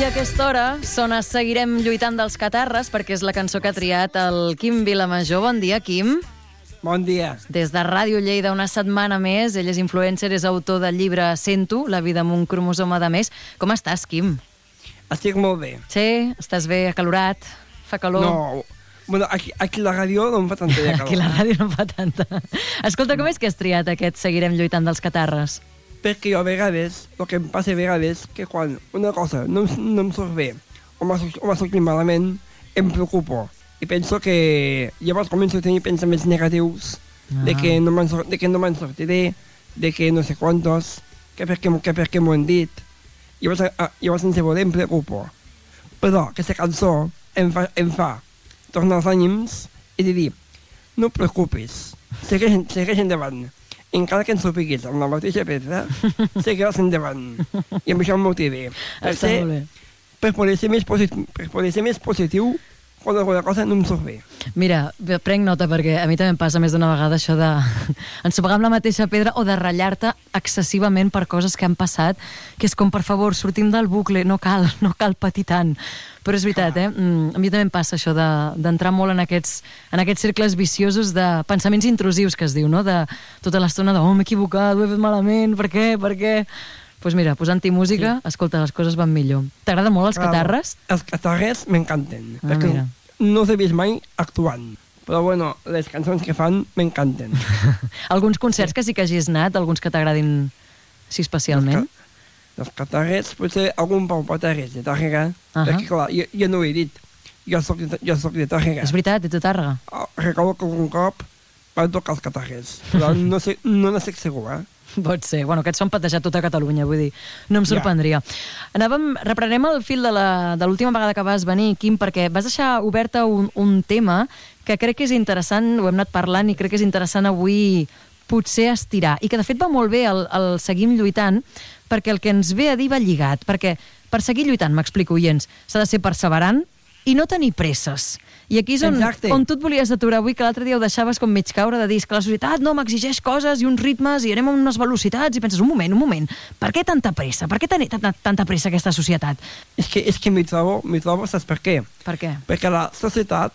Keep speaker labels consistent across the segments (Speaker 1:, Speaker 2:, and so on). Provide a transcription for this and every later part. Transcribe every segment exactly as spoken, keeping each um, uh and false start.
Speaker 1: I a aquesta hora sona Seguirem lluitant dels Catarres, perquè és la cançó que ha triat el Quim Vilamajor. Bon dia, Quim.
Speaker 2: Bon dia.
Speaker 1: Des de Ràdio Lleida, una setmana més. Ell és influencer, és autor del llibre Sento, la vida amb un cromosoma de més. Com estàs, Quim?
Speaker 2: Estic molt bé.
Speaker 1: Sí? Estàs bé, acalorat? Fa calor?
Speaker 2: No, bueno, aquí, aquí la ràdio no em fa tanta de calor.
Speaker 1: Aquí la ràdio no fa tanta. Escolta, com és que has triat aquest Seguirem lluitant dels Catarres?
Speaker 2: Perquè jo a vegades, el que em passa a vegades, que quan una cosa no, no em surt bé o m'ha sortit malament, em preocupo. I penso que llavors començo a tenir pensaments negatius ah. de que no me'n sort, de que no me'n sortiré, de que no sé quantos, que per què, que per què m'ho han dit. Llavors, llavors sense voler em preocupo. Però aquesta cançó em fa, em fa tornar els ànims i de dir, no et preocupis, segueix, segueix endavant. Encara que ens sopiguis amb la mateixa pedra, seguiràs endavant. I amb això em motivi. Per, ser, per, poder ser més positiu, per poder ser més positiu quan alguna cosa no em surt bé.
Speaker 1: Mira, prenc nota perquè a mi també em passa més d'una vegada això de ensopegar amb la mateixa pedra o de ratllar-te excessivament per coses que han passat, que és com, per favor, sortim del bucle, no cal, no cal patir tant. Però és veritat, eh? A mi també em passa això d'entrar molt en aquests, en aquests cercles viciosos de pensaments intrusius, que es diu, no? De tota l'estona de, oh, m'he equivocat, ho he fet malament, per què, per què? Doncs pues mira, posant-hi música, sí. Escolta, les coses van millor. T'agraden molt els catarres?
Speaker 2: Els catarres m'encanten,
Speaker 1: ah,
Speaker 2: perquè
Speaker 1: mira.
Speaker 2: no els he vist mai actuant. Però bueno, les cançons que fan m'encanten.
Speaker 1: Alguns concerts sí. que sí que hagis anat, alguns que t'agradin sí especialment?
Speaker 2: Els catarres, potser algun Pau Patarres de Tàrrega, uh -huh. perquè clar, jo, jo no ho he dit, jo soc de, jo soc de Tàrrega.
Speaker 1: És veritat, ets de Tàrrega.
Speaker 2: Oh, recordo que algun cop van tocar els catarres, però no sé, no n'estic segur, eh?
Speaker 1: Pot ser. Bueno, aquests són patejat tota Catalunya, vull dir, no em sorprendria. Ja. Anàvem, reprenem el fil de l'última vegada que vas venir, Quim, perquè vas deixar oberta un, un tema que crec que és interessant, ho hem anat parlant, i crec que és interessant avui potser estirar, i que de fet va molt bé el, el Seguim lluitant, perquè el que ens ve a dir va lligat, perquè per seguir lluitant, m'explico, oients, s'ha de ser perseverant i no tenir presses. I aquí és on, on tu et volies aturar avui, que l'altre dia ho deixaves com mig caure, de dir que la societat no m'exigeix coses i uns ritmes i anem a unes velocitats, i penses, un moment, un moment, per què tanta pressa? Per què tanta, tanta pressa aquesta societat?
Speaker 2: És que, és que m'hi trobo, m'hi trobo, saps per què?
Speaker 1: Per què?
Speaker 2: Perquè la societat,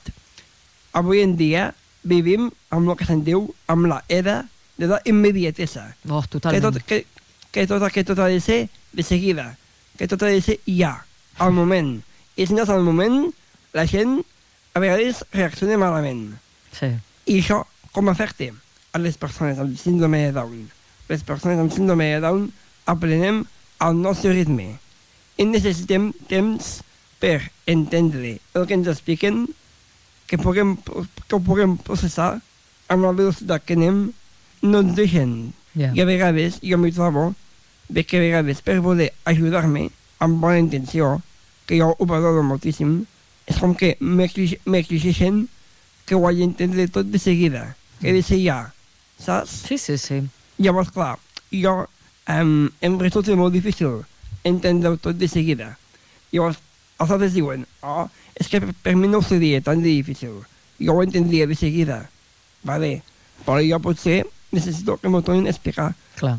Speaker 2: avui en dia, vivim amb el que se'n diu, amb la era de la immediatesa.
Speaker 1: Oh, totalment.
Speaker 2: Que tot, que, que, tot, que tot ha de ser de seguida, que tot ha de ser ja, al moment. I si no és al moment, la gent a vegades reacciona malament.
Speaker 1: Sí.
Speaker 2: I això com afecta a les persones amb síndrome de Down? Les persones amb síndrome de Down aprenem al nostre ritme i necessitem temps per entendre el que ens expliquen, que, puguem, que ho puguem processar amb la velocitat que anem, no ens deixen. Yeah. I a vegades jo m'hi trobo de que a vegades per voler ajudar-me amb bona intenció, que jo ho valoro moltíssim, és com que m'exigeixen que ho hagi d'entendre tot de seguida, que he de ser ja, saps?
Speaker 1: Sí, sí, sí.
Speaker 2: Llavors, clar, jo um, em resulta molt difícil entendre tot de seguida. Llavors, els altres diuen, oh, és que per, per mi no ho seria tan difícil, jo ho entendria de seguida. Vale, però jo potser necessito que m'ho tornin a explicar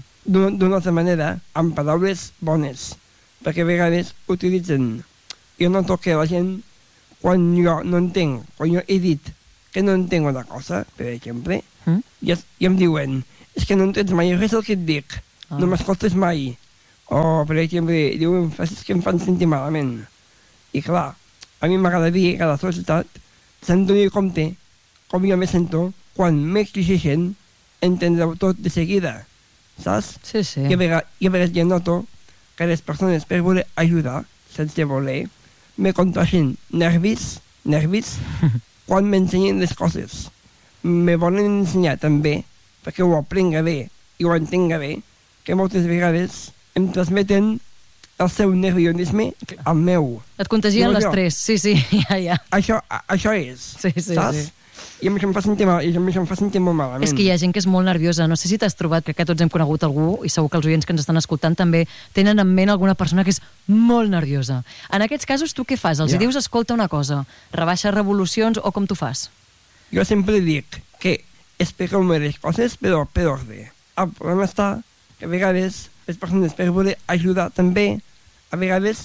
Speaker 2: d'una altra manera, amb paraules bones, perquè a vegades utilitzen. Jo noto que la gent, quan jo no entenc, quan jo he dit que no entenc una cosa, per exemple, mm? i, es, i em diuen, és que no entens mai res el que et dic, ah. no m'escoltes mai. O, per exemple, diuen frases que em fan sentir malament. I clar, a mi m'agradaria que la societat se'n doni compte com jo me sento quan m'exigeixen entendre-ho tot de seguida, saps?
Speaker 1: Sí, sí.
Speaker 2: I a vegades, i a vegades jo noto que les persones, per voler ajudar, sense voler, me contagien nervis, nervis, quan m'ensenyen les coses. Me volen ensenyar també, perquè ho aprenga bé i ho entenga bé, que moltes vegades em transmeten el seu nervionisme al meu.
Speaker 1: Et contagien l'estrès, sí, sí, ja, ja.
Speaker 2: Això, això és,
Speaker 1: sí, sí,
Speaker 2: saps? Sí. I a mi això em fa sentir mal, i a mi això em fa sentir molt malament.
Speaker 1: És que hi ha gent que és molt nerviosa. No sé si t'has trobat, crec que tots hem conegut algú, i segur que els oients que ens estan escoltant també tenen en ment alguna persona que és molt nerviosa. En aquests casos, tu què fas? Els ja. hi dius, escolta una cosa, rebaixa revolucions, o com tu fas?
Speaker 2: Jo sempre dic que expliqueu-me les coses, però per ordre. El problema està que a vegades les persones per voler ajudar també, a vegades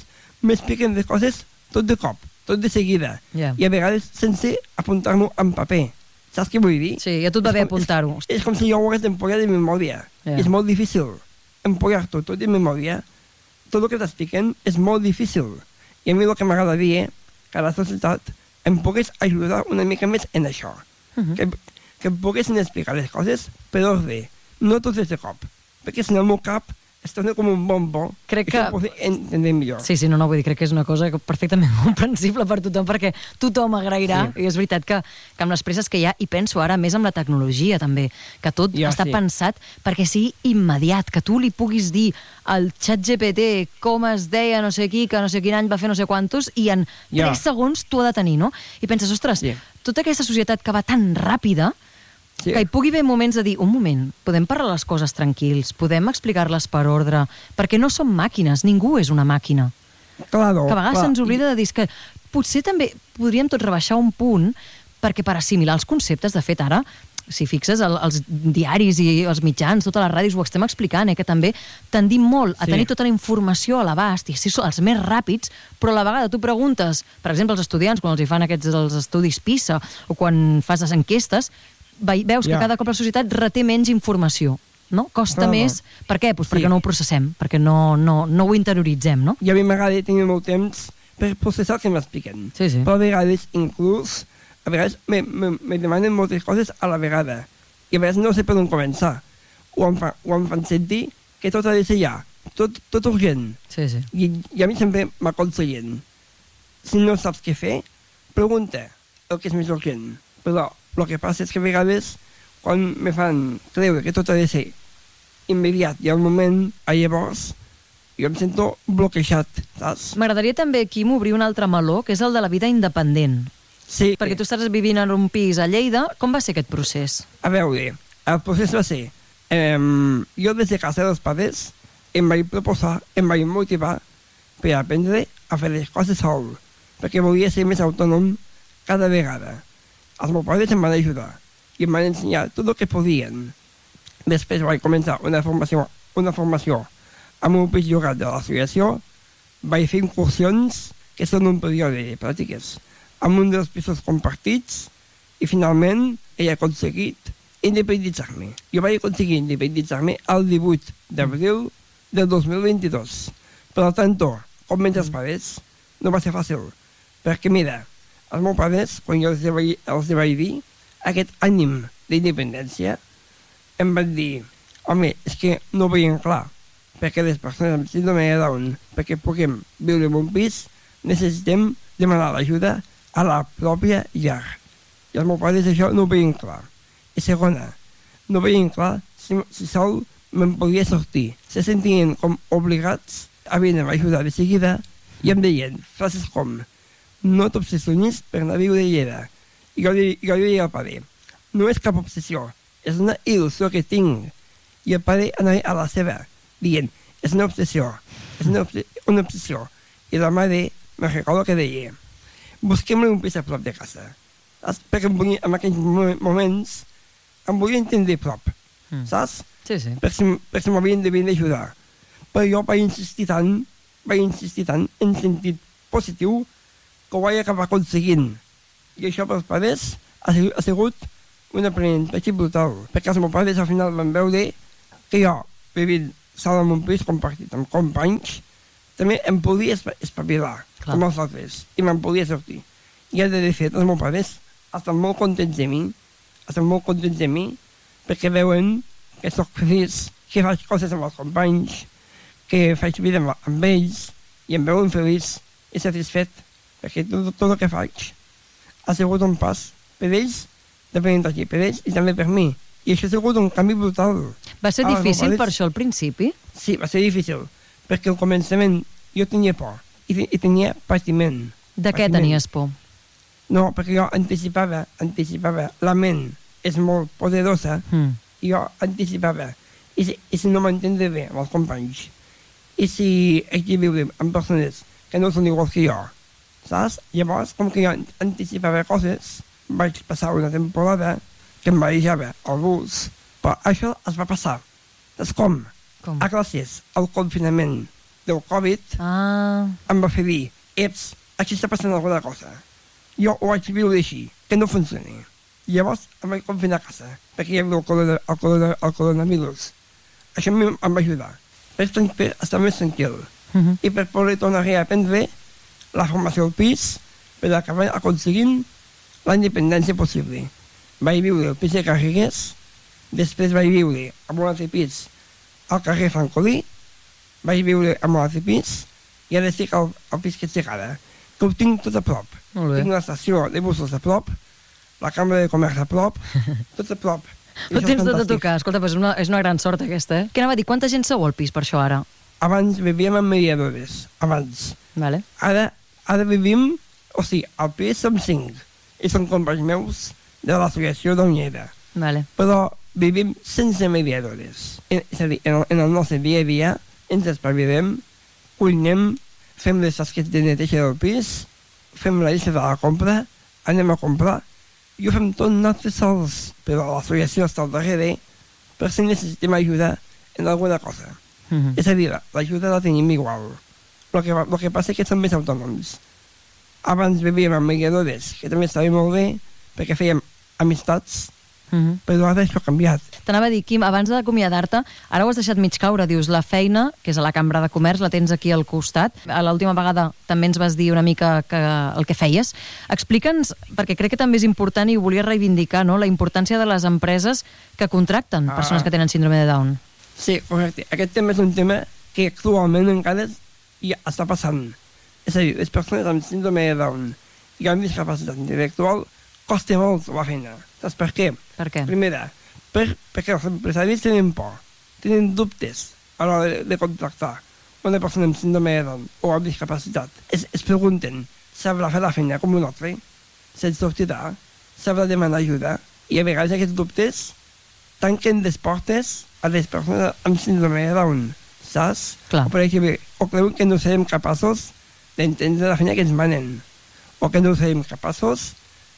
Speaker 2: m'expliquen les coses tot de cop, tot de seguida,
Speaker 1: Yeah.
Speaker 2: i a vegades sense apuntar-m'ho en paper. Saps què vull dir?
Speaker 1: Sí, i a tu et va
Speaker 2: És
Speaker 1: bé
Speaker 2: com-
Speaker 1: apuntar-ho.
Speaker 2: És, és com si jo ho hagués d'empollar de memòria.
Speaker 1: Yeah.
Speaker 2: És molt difícil empollar-t'ho tot de memòria. Tot el que t'expliquen és molt difícil. I a mi el que m'agradaria que a la societat em pogués ajudar una mica més en això.
Speaker 1: Mhm.
Speaker 2: que, que em poguessin explicar les coses per ordre, no totes de cop. Perquè si no el meu cap es torna com un bombo.
Speaker 1: Crec
Speaker 2: i
Speaker 1: que-
Speaker 2: això ho puc entendre millor.
Speaker 1: Sí, sí, no, no, vull dir, crec que és una cosa que perfectament comprensible per tothom, perquè tothom agrairà,
Speaker 2: Sí.
Speaker 1: i és veritat que, que amb les presses que hi ha, i penso ara més amb la tecnologia també, que tot
Speaker 2: Ja,
Speaker 1: està
Speaker 2: sí.
Speaker 1: pensat perquè sigui immediat, que tu li puguis dir al xat G P T com es deia no sé qui, que no sé quin any va fer no sé quantos, i en
Speaker 2: Ja.
Speaker 1: tres segons tu ha de tenir, no? I penses, ostres,
Speaker 2: Sí.
Speaker 1: tota aquesta societat que va tan ràpida,
Speaker 2: Sí.
Speaker 1: que hi pugui haver moments de dir, un moment, podem parlar les coses tranquils, podem explicar-les per ordre, perquè no som màquines, ningú és una màquina.
Speaker 2: Claro,
Speaker 1: Que a vegades
Speaker 2: clar.
Speaker 1: se'ns oblida de dir que potser també podríem tots rebaixar un punt, perquè per assimilar els conceptes, de fet, ara, si fixes, el, els diaris i els mitjans, totes les ràdios ho estem explicant, eh, que també tendim molt a
Speaker 2: Sí.
Speaker 1: tenir tota la informació a l'abast i així són els més ràpids, però a la vegada tu preguntes, per exemple, als estudiants, quan els hi fan aquests els estudis PISA o quan fas les enquestes, ve- veus que
Speaker 2: Ja.
Speaker 1: cada cop la societat reté menys informació, no? Costa
Speaker 2: Clar,
Speaker 1: més. Per què? Pues
Speaker 2: Sí.
Speaker 1: perquè no ho processem, perquè no, no, no ho interioritzem, no?
Speaker 2: I a mi m'agrada tenir molt temps per processar el que m'expliquen.
Speaker 1: Sí, sí.
Speaker 2: Però a vegades, inclús, a vegades me, me, me demanen moltes coses a la vegada. I a vegades no sé per on començar. O em, fa, o em fan sentir que tot ha de ser ja, tot, tot urgent.
Speaker 1: Sí, sí.
Speaker 2: I, i a mi sempre m'aconsellen. Si no saps què fer, pregunta el que és més urgent. Però el que passa és que a vegades, quan me fan creure que tot ha de ser immediat i al moment, a llavors, jo em sento bloquejat, saps?
Speaker 1: M'agradaria també, Quim, obrir un altre meló, que és el de la vida independent.
Speaker 2: Sí.
Speaker 1: Perquè tu estàs vivint en un pis a Lleida. Com va ser aquest procés?
Speaker 2: A veure, el procés va ser... Eh, jo des de casa dels pares em vaig proposar, em vaig motivar per aprendre a fer les coses sol, perquè volia ser més autònom cada vegada. Els meus pares em van ajudar i em van ensenyar tot el que podien. Després vaig començar una formació, una formació amb un pis llogat de l'associació, vaig fer incursions, que són un període de pràctiques, amb un dels pisos compartits, i finalment he aconseguit independitzar-me. Jo vaig aconseguir independitzar-me el divuit d'abril del dos mil vint-i-dos. Per tant, com menys els pares, no va ser fàcil, perquè mira, els meus pares, quan jo els vaig, els vaig dir aquest ànim d'independència, em van dir, home, és que no ho veiem clar, perquè les persones amb síndrome de Down, perquè puguem viure en un pis, necessitem demanar l'ajuda a la pròpia llar. I els meus pares això no ho veien clar. I segona, no veien clar si, si sol me'n podia sortir. Se sentien com obligats a venir a ajudar de seguida i em deien frases com no t'obsessionis per anar a viure a Lleida. I jo, li- jo li deia al pare, no és cap obsessió, és una il·lusió que tinc. I el pare anava a la seva, dient, és una obsessió, és una, obs una obsessió. I la mare me recordo que deia, busquem-li un pis a prop de casa. Saps? Perquè em volia, en aquells mo- moments em volia entendre prop,
Speaker 1: Mm.
Speaker 2: saps?
Speaker 1: Sí, sí.
Speaker 2: Per si, per si m'havien de venir a ajudar. Però jo vaig insistir tant, vaig insistir tant en sentit positiu que ho vaig acabar aconseguint. I això pels pares ha sigut, ha sigut un aprenentatge brutal, perquè els meus pares al final van veure que jo, vivint sol en un pis compartit amb companys, també em podia espa- espavilar,
Speaker 1: Clar.
Speaker 2: com els altres, i me'n podia sortir. I ara, de fet, els meus pares estan molt contents de mi, estan molt contents de mi, perquè veuen que sóc feliç, que faig coses amb els companys, que faig vida amb, amb ells, i em veuen feliç i satisfet, perquè tot, tot el que faig ha sigut un pas per ells, d'aprenentatge per ells i també per mi. I això ha sigut un canvi brutal.
Speaker 1: Va ser
Speaker 2: Ah, els
Speaker 1: difícil
Speaker 2: meus
Speaker 1: per
Speaker 2: pares-
Speaker 1: això al principi?
Speaker 2: Sí, va ser difícil, perquè al començament jo tenia por i, te- i tenia patiment.
Speaker 1: De què
Speaker 2: Patiment.
Speaker 1: tenies por?
Speaker 2: No, perquè jo anticipava, anticipava, la ment és molt poderosa,
Speaker 1: Mm.
Speaker 2: i jo anticipava, i si, i si no m'entendre bé amb els companys, i si haig de viure amb persones que no són iguals que jo, saps? Llavors, com que jo anticipava coses, vaig passar una temporada que em barejava el bus, però això es va passar. Saps com?
Speaker 1: Com?
Speaker 2: A classes, al confinament. del Covid
Speaker 1: Ah,
Speaker 2: em va fer dir, eps, aquí està passant alguna cosa. Jo ho vaig viure així, que no funcioni. Llavors em vaig confinar a casa, perquè hi havia el, corona, el, corona, el coronavirus. Això em, em va ajudar, per, per estar més tranquil.
Speaker 1: uh -huh.
Speaker 2: I per poder tornar a aprendre la formació al pis, per acabar aconseguint la independència possible. Vaig viure al pis de Carregues, després vaig viure en un altre pis al carrer Francolí, vaig viure en un altre pis, i ara estic al, al pis que estic ara, que ho tinc tot a prop.
Speaker 1: Molt bé.
Speaker 2: Tinc l'estació de busos a prop, la cambra de comerç a prop, tot a prop. I
Speaker 1: ho
Speaker 2: això és
Speaker 1: tens tot a
Speaker 2: fantàstic.
Speaker 1: tocar. Escolta, doncs és una, és una gran sort aquesta, eh? Què anava a dir? Quanta gent sou al pis per això ara?
Speaker 2: Abans vivíem en mediadores, abans.
Speaker 1: Vale.
Speaker 2: Ara, ara vivim, o sigui, al pis som cinc, i són companys meus de l'associació d'Onyeda.
Speaker 1: Vale.
Speaker 2: Però vivim sense mediadores. En, és a dir, en el, en el nostre dia a dia ens espavilem, cuinem, fem les tasques de neteja del pis, fem la llista de la compra, anem a comprar, i ho fem tot nosaltres sols, però l'associació està al darrere per si necessitem ajuda en alguna cosa.
Speaker 1: Uh -huh.
Speaker 2: És a dir, l'ajuda la tenim igual. El que, el que passa és que som més autònoms. Abans vivíem amb mediadores, que també estava molt bé, perquè fèiem amistats,
Speaker 1: Uh -huh.
Speaker 2: però ara això ha canviat.
Speaker 1: T'anava a dir, Quim, abans d'acomiadar-te, ara ho has deixat mig caure, dius, la feina, que és a la Cambra de Comerç, la tens aquí al costat. A l'última vegada també ens vas dir una mica que, el que feies. Explica'ns, perquè crec que també és important i ho volia reivindicar, no?, la importància de les empreses que contracten
Speaker 2: Ah.
Speaker 1: persones que tenen síndrome de Down.
Speaker 2: Sí, correcte. Aquest tema és un tema que actualment encara ja està passant. És a dir, les persones amb síndrome de Down i amb discapacitat intel·lectual costa molt la feina. Saps per què?
Speaker 1: Per què?
Speaker 2: Primera, per, perquè els empresaris tenen por, tenen dubtes a l'hora de, de contractar una persona amb síndrome de Down o amb discapacitat. Es, es pregunten, sabrà fer la feina com un altre? Se'n sortirà? Sabrà demanar ajuda? I a vegades aquests dubtes tanquen les portes a les persones amb síndrome de Down, saps?
Speaker 1: Clar.
Speaker 2: O, per exemple, o creuen que no serem capaços d'entendre la feina que ens manen, o que no serem capaços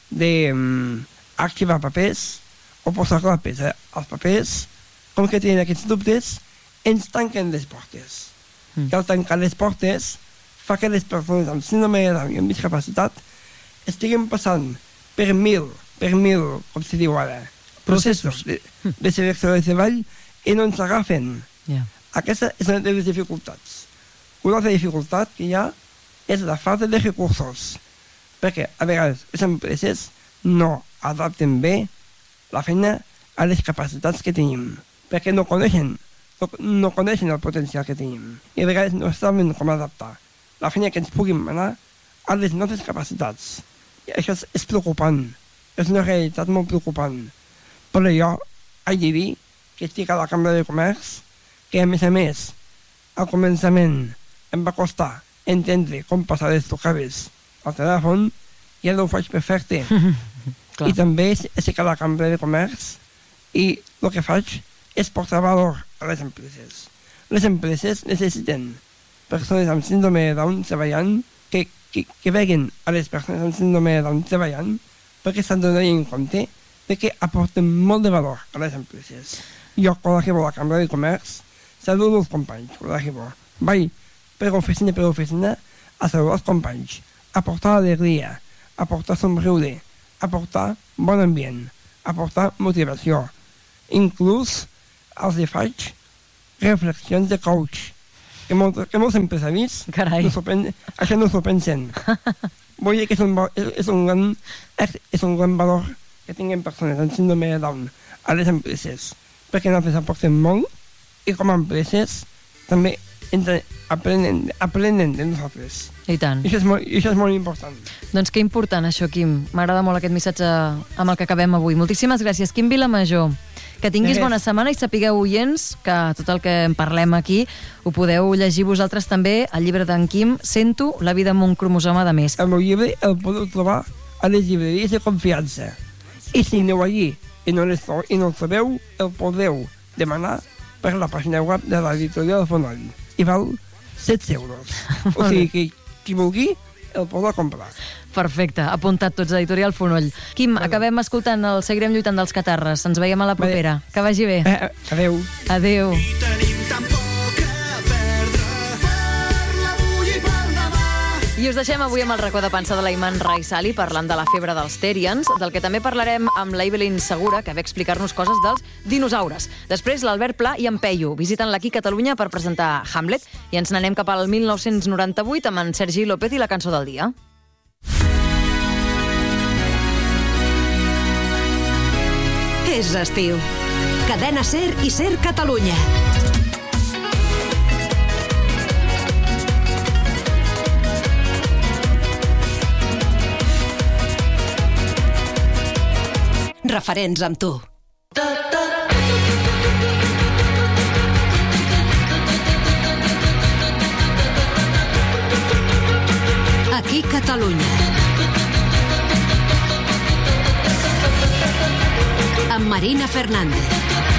Speaker 2: d'activar papers o posar clapes als papers. Com que tenen aquests dubtes, ens tanquen les portes.
Speaker 1: Mm.
Speaker 2: I al tancar les portes fa que les persones amb síndrome de Down i amb discapacitat estiguin passant per mil, per mil, com se diu ara, processos de, de selecció de treball i no ens agafen.
Speaker 1: Yeah.
Speaker 2: Aquesta és una de les dificultats. Una altra dificultat que hi ha és la falta de recursos, perquè a vegades les empreses no adapten bé la feina a les capacitats que tenim, perquè no coneixen, no, no coneixen el potencial que tenim, i a vegades no saben com adaptar la feina que ens puguin manar a les nostres capacitats. I això és, és preocupant, és una realitat molt preocupant. Però jo haig de dir que estic a la Cambra de Comerç, que a més a més, al començament em va costar entendre com passar les trucades al telèfon, i ara ho faig perfecte. I també estic a la Cambra de Comerç i el que faig és portar valor a les empreses. Les empreses necessiten persones amb síndrome de Down treballant, que, que, que veguen a les persones amb síndrome de Down treballant, perquè s'han de donar en compte de que aporten molt de valor a les empreses. Jo, quan arribo a la Cambra de Comerç, saludo els companys, quan arribo. Vaig per oficina per oficina a saludar els companys, a portar alegria, a portar somriure, a portar bon ambient, a portar motivació. Inclús els hi faig reflexions de coach, que, molt, que molts empresaris no s'ho pen, això no s'ho pensen. Vull dir que és un, és, un gran, és un gran valor que tinguem persones amb síndrome de Down a les empreses, perquè nosaltres aportem molt i com a empreses també entre, aprenen, aprenen de nosaltres.
Speaker 1: I tant.
Speaker 2: I això, és molt, I això és molt important.
Speaker 1: Doncs que important això, Quim. M'agrada molt aquest missatge amb el que acabem avui. Moltíssimes gràcies, Quim Vilamajor. Que tinguis bona setmana i sapigueu, oients, que tot el que en parlem aquí ho podeu llegir vosaltres també al llibre d'en Quim, Sento la vida amb un cromosoma de més.
Speaker 2: El meu llibre el podeu trobar a les llibreries de confiança. I si aneu allí i no, les, i no el sabeu, el podeu demanar per la pàgina web de l'editorial Fonoll. I val setze euros. O sigui que qui vulgui el podrà comprar.
Speaker 1: Perfecte, apuntat tots, editorial Fonoll. Quim, bueno. Acabem escoltant el Seguirem lluitant dels Catarres. Ens veiem a la propera. Bé. Que vagi bé.
Speaker 2: Eh, adeu.
Speaker 1: Adeu.
Speaker 3: I tenim tan poc a perdre.
Speaker 1: I us deixem avui amb el racó de pansa de la Iman Raisali parlant de la febre dels Therians, del que també parlarem amb l'Evelyn Segura, que ve a explicar-nos coses dels dinosaures. Després, l'Albert Pla i en Peyu visiten l'Aquí Catalunya per presentar Hamlet i ens n'anem cap al mil nou-cents noranta-vuit amb en Sergi López i la cançó del dia.
Speaker 3: És estiu. Cadena SER i SER Catalunya. Referents amb tu. Aquí Catalunya. Amb Marina Fernández.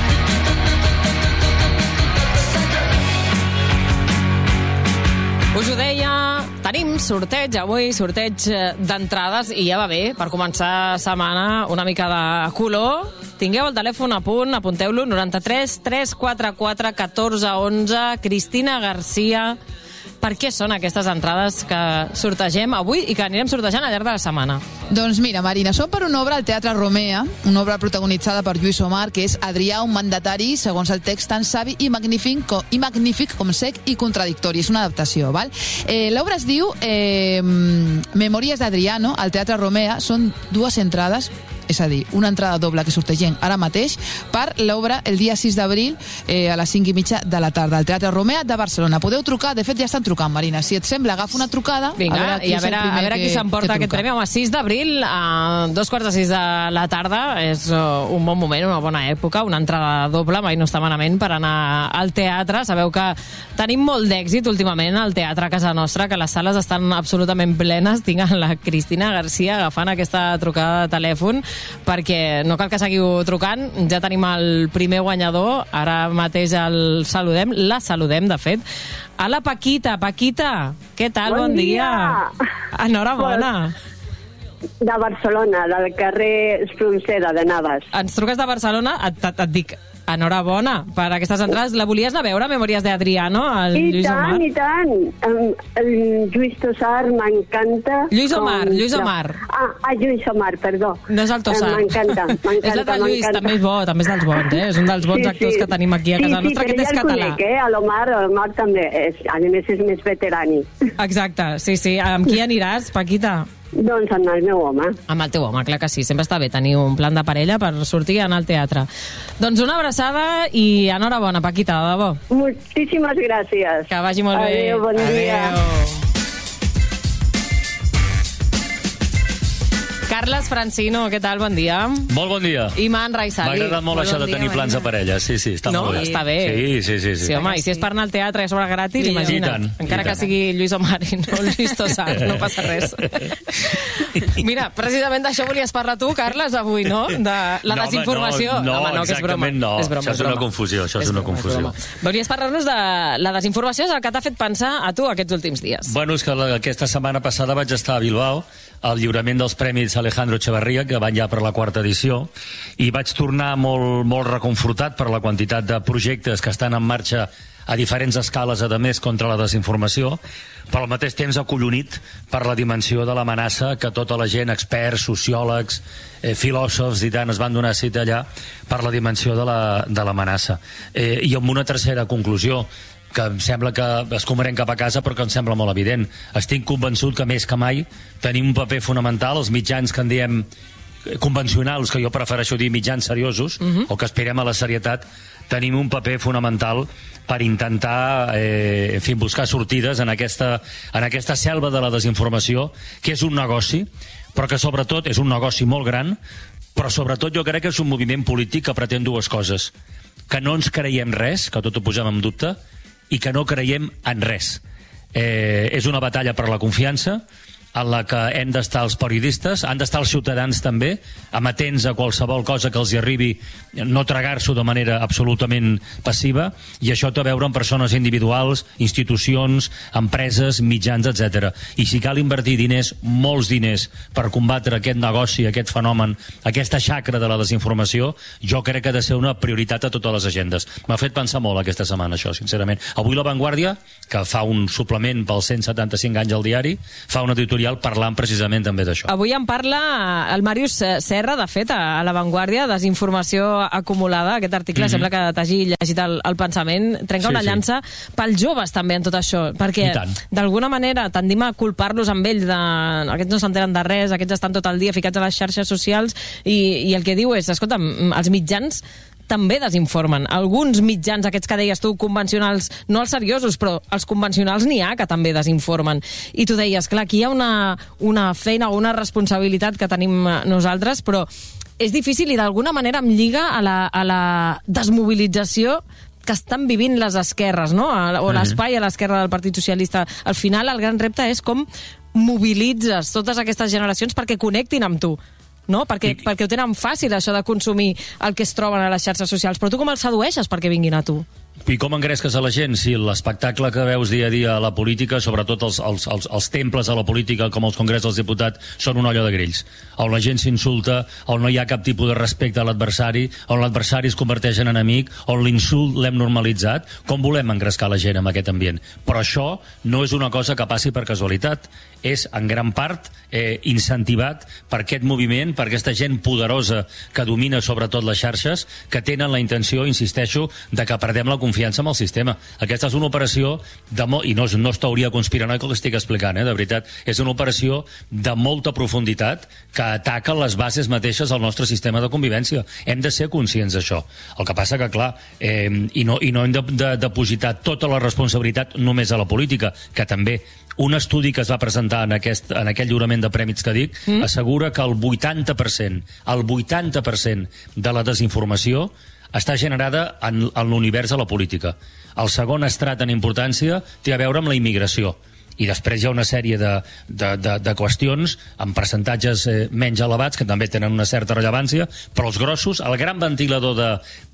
Speaker 4: Us ho deia, tenim sorteig avui, sorteig d'entrades, i ja va bé, per començar setmana, una mica de color. Tingueu el telèfon a punt, apunteu-lo, noranta-tres tres quatre quatre catorze onze, Cristina Garcia. Per què són aquestes entrades que sortegem avui i que anirem sortejant al llarg de la setmana?
Speaker 5: Doncs mira, Marina, són per una obra al Teatre Romea, una obra protagonitzada per Lluís Omar, que és Adrià, un mandatari, segons el text, tan savi i magnífic, com, i magnífic com sec i contradictori. És una adaptació, val? Eh, L'obra es diu eh, Memòries d'Adriano, al Teatre Romea. Són dues entrades, és a dir, una entrada doble que sortegem ara mateix per l'obra el dia sis d'abril eh, a les cinc i mitja de la tarda al Teatre Romea de Barcelona. Podeu trucar, de fet ja estan trucant, Marina. Si et sembla, agafa una trucada.
Speaker 4: Vinga, a i a veure, a veure qui s'emporta aquest premi. Home, sis d'abril, a dos quarts de sis de la tarda, és uh, un bon moment, una bona època, una entrada doble, mai no està malament per anar al teatre. Sabeu que tenim molt d'èxit últimament al teatre a casa nostra, que les sales estan absolutament plenes. Tinc la Cristina Garcia agafant aquesta trucada de telèfon, perquè no cal que seguiu trucant, ja tenim el primer guanyador, ara mateix el saludem, la saludem, de fet. Hola, Paquita, Paquita, què tal? Bon, bon dia. dia. Enhorabona.
Speaker 6: De Barcelona, del carrer Espronceda, de Navas.
Speaker 4: Ens truques de Barcelona, et, et, et dic enhorabona per aquestes entrades. La volies anar a veure, Memòries d'Adriano, el
Speaker 6: I
Speaker 4: Lluís
Speaker 6: tant,
Speaker 4: Omar?
Speaker 6: I tant, el Lluís Tossar m'encanta.
Speaker 4: Lluís Omar, com... Lluís Omar.
Speaker 6: Ah, ah, Lluís Omar, perdó.
Speaker 4: No és el Tossar.
Speaker 6: M'encanta, m'encanta.
Speaker 4: És l'altre Lluís, també és bo, també és dels bons, eh? És un dels bons sí, actors sí. que tenim aquí a casa
Speaker 6: sí, sí,
Speaker 4: nostra, aquest és català. Sí, sí,
Speaker 6: conec, eh? L'Omar, l'Omar també, és, a més és més veterani.
Speaker 4: Exacte, sí, sí. Amb qui aniràs, Paquita?
Speaker 6: Doncs amb el meu home.
Speaker 4: Amb el teu home, clar que sí. Sempre està bé tenir un plan de parella per sortir a anar al teatre. Doncs una abraçada i enhorabona, Paquita, de debò.
Speaker 6: Moltíssimes gràcies.
Speaker 4: Que vagi molt bé.
Speaker 6: Adéu, bon dia.
Speaker 4: Adéu. Carles Francino, què tal? Bon dia.
Speaker 7: Molt bon dia.
Speaker 4: Iman Raisali.
Speaker 7: M'ha agradat molt, molt això bon de tenir dia, plans de parella. Sí, sí, està
Speaker 4: no,
Speaker 7: molt bé.
Speaker 4: Està bé.
Speaker 7: Sí, sí, sí. sí.
Speaker 4: Sí, home, i si és per anar al teatre i a sobre gratis, sí, imagina't.
Speaker 7: I
Speaker 4: Encara
Speaker 7: i
Speaker 4: que sigui Lluís Omar i no Lluís Tossar, no passa res. Mira, precisament d'això volies parlar tu, Carles, avui, no? De la
Speaker 7: no,
Speaker 4: desinformació.
Speaker 7: No, no,
Speaker 4: home, no, que és broma.
Speaker 7: no.
Speaker 4: És broma,
Speaker 7: això és, és una confusió, això és, és una broma, confusió. És
Speaker 4: Volies parlar-nos de la desinformació, és el que t'ha fet pensar a tu aquests últims dies.
Speaker 7: Bueno, és que la, aquesta setmana passada vaig estar a Bilbao al lliurament dels Premis Alejandro Echeverría, que van ja per la quarta edició, i vaig tornar molt, molt reconfortat per la quantitat de projectes que estan en marxa a diferents escales, a més, contra la desinformació, però al mateix temps acollonit per la dimensió de l'amenaça que tota la gent, experts, sociòlegs, eh, filòsofs i tant, es van donar cita allà per la dimensió de l'amenaça. Eh, I amb una tercera conclusió, que em sembla que escomarem cap a casa, però que em sembla molt evident. Estic convençut que més que mai tenim un paper fonamental, els mitjans que en diem convencionals, que jo prefereixo dir mitjans seriosos, uh-huh. o que aspirem a la serietat, tenim un paper fonamental per intentar eh, en fi, buscar sortides en aquesta, en aquesta selva de la desinformació, que és un negoci, però que sobretot és un negoci molt gran, però sobretot jo crec que és un moviment polític que pretén dues coses: que no ens creiem res, que tot ho posem en dubte, i que no creiem en res. Eh, és una batalla per la confiança, en la que hem d'estar els periodistes, han d'estar els ciutadans també, amatents a qualsevol cosa que els hi arribi, no tragar-s'ho de manera absolutament passiva, i això té a veure amb persones individuals, institucions, empreses, mitjans, etcètera. I si cal invertir diners, molts diners, per combatre aquest negoci, aquest fenomen, aquesta xacra de la desinformació, jo crec que ha de ser una prioritat a totes les agendes. M'ha fet pensar molt aquesta setmana, això, sincerament. Avui La Vanguardia, que fa un suplement pels cent setanta-cinc anys al diari, fa un editorial parlant precisament també d'això.
Speaker 4: Avui en parla el Màrius Serra, de fet, a La Vanguardia, desinformació acumulada. Aquest article mm-hmm. sembla que t'hagi llegit el, el pensament. Trenca sí, una llança sí. pels joves també en tot això, perquè d'alguna manera tendim a culpar-los amb ells de... Aquests no s'enteren de res, aquests estan tot el dia ficats a les xarxes socials i, i el que diu és, escolta, els mitjans també desinformen. Alguns mitjans, aquests que deies tu, convencionals, no els seriosos, però els convencionals n'hi ha que també desinformen. I tu deies, clar, aquí hi ha una, una feina o una responsabilitat que tenim nosaltres, però és difícil i d'alguna manera em lliga a la, a la desmobilització que estan vivint les esquerres, no? O l'espai a l'esquerra del Partit Socialista. Al final, el gran repte és com mobilitzes totes aquestes generacions perquè connectin amb tu. No? Perquè, I, perquè ho tenen fàcil, això de consumir el que es troben a les xarxes socials. Però tu com els sedueixes perquè vinguin a tu?
Speaker 7: I com engresques a la gent? Si l'espectacle que veus dia a dia a la política, sobretot els, els, els, els temples a la política, com els congrés dels diputats, són una olla de grills, on la gent s'insulta, on no hi ha cap tipus de respecte a l'adversari, on l'adversari es converteix en enemic, on l'insult l'hem normalitzat, com volem engrescar la gent en aquest ambient? Però això no és una cosa que passi per casualitat, és en gran part eh, incentivat per aquest moviment, per aquesta gent poderosa que domina sobretot les xarxes, que tenen la intenció, insisteixo, de que perdem la confiança amb el sistema. Aquesta és una operació, de mo i no, no és teoria conspiranoica que l'estic explicant, eh, de veritat, és una operació de molta profunditat que ataca les bases mateixes del nostre sistema de convivència. Hem de ser conscients d'això. El que passa que, clar, eh, i, no, i no hem de, de depositar tota la responsabilitat només a la política, que també un estudi que es va presentar en, aquest, en aquest lliurament de prèmits que dic, mm. assegura que el vuitanta per cent, el vuitanta per cent de la desinformació està generada en, en l'univers de la política. El segon estrat en importància té a veure amb la immigració. I després hi ha una sèrie de, de, de, de qüestions amb percentatges eh, menys elevats que també tenen una certa rellevància, però els grossos, el gran ventilador de,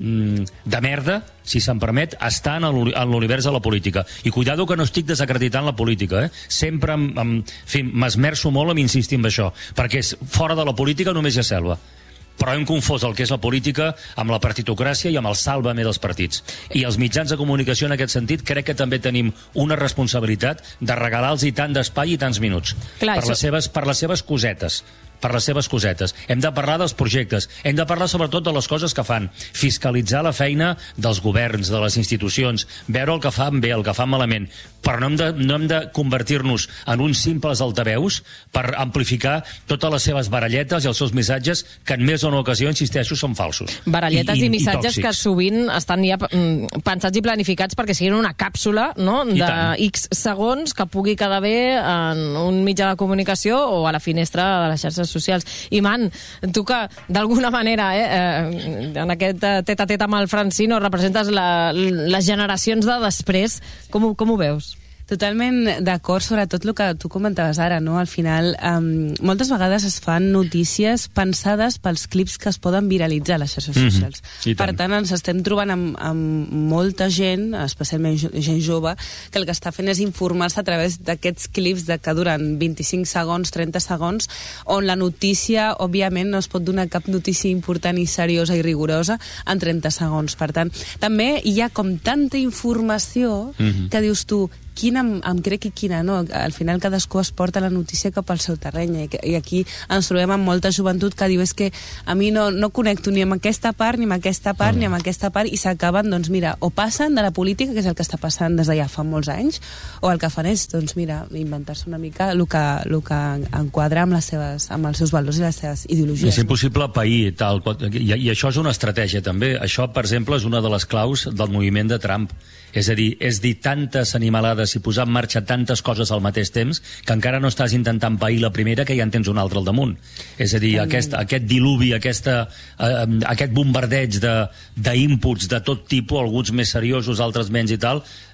Speaker 7: de merda, si se'n permet, està en l'univers de la política. I cuidado que no estic desacreditant la política, eh? Sempre m'esmerço molt en insistir en això, perquè fora de la política només hi ha selva. Però hem confós el que és la política amb la partitocràcia i amb el sàlvame dels partits. I els mitjans de comunicació, en aquest sentit, crec que també tenim una responsabilitat de regalar-los i tant d'espai i tants minuts. Clar, per, això... les seves, per les seves cosetes. per les seves cosetes. Hem de parlar dels projectes, hem de parlar sobretot de les coses que fan, fiscalitzar la feina dels governs, de les institucions, veure el que fan bé, el que fan malament, però no hem de, no hem de convertir-nos en uns simples altaveus per amplificar totes les seves baralletes i els seus missatges que en més o no ocasió, insisteixo, són falsos.
Speaker 4: Baralletes i, i, i missatges i que sovint estan ja pensats i planificats perquè siguin una càpsula, no?, de X segons que pugui quedar bé en un mitjà de comunicació o a la finestra de les xarxes socials. I, Man, tu que d'alguna manera eh, eh, en aquest tet-a-tet amb el Francino representes la, les generacions de després, com, com ho veus?
Speaker 8: Totalment d'acord, sobretot el que tu comentaves ara, no? Al final, um, moltes vegades es fan notícies pensades pels clips que es poden viralitzar a les xarxes mm-hmm. socials. I per tant. tant, ens estem trobant amb, amb molta gent, especialment gent jove, que el que està fent és informar-se a través d'aquests clips de que duren vint-i-cinc segons, trenta segons, on la notícia, òbviament, no es pot donar cap notícia important i seriosa i rigorosa en trenta segons. Per tant, també hi ha com tanta informació mm-hmm. que dius tu, quina em, em crec i quina no. Al final cadascú es porta la notícia cap al seu terreny i, i aquí ens trobem amb molta joventut que diu és que a mi no, no connecto ni amb aquesta part, ni amb aquesta part, mm. ni amb aquesta part, i s'acaben, doncs mira, o passen de la política, que és el que està passant des de ja fa molts anys, o el que fan és, doncs mira, inventar-se una mica el que, el que enquadra amb, les seves, amb els seus valors i les seves ideologies.
Speaker 7: És impossible pair, tal, i, i això és una estratègia també. Això, per exemple, és una de les claus del moviment de Trump. És a dir, és dir tantes animalades i posar en marxa tantes coses al mateix temps que encara no estàs intentant pair la primera que ja en tens una altra al damunt. És a dir, aquest, aquest diluvi, aquesta, eh, aquest bombardeig d'inputs de, de tot tipus, alguns més seriosos, altres menys i tal,